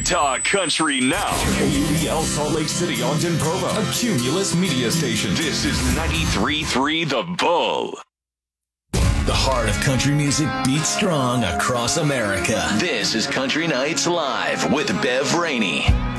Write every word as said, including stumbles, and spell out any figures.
talk country now. K U B L Salt Lake City, Ogden Provo, a Cumulus media station. This is ninety-three point three The Bull. The heart of country music beats strong across America. This is Country Nights Live with Bev Rainey.